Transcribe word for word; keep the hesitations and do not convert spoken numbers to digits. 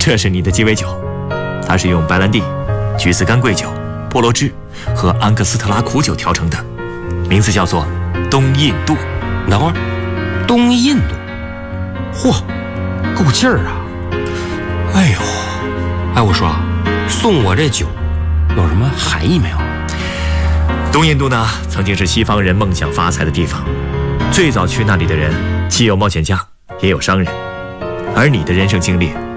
这是你的鸡尾酒，它是用白兰地、橘子干桂酒、菠萝汁和安克斯特拉苦酒调成的，名字叫做东印度。 等会儿，东印度，嚯，够劲儿啊！哎呦，哎，我说，送我这酒有什么含义没有？ 东印度呢，曾经是西方人梦想发财的地方，最早去那里的人既有冒险家，也有商人，而你的人生经历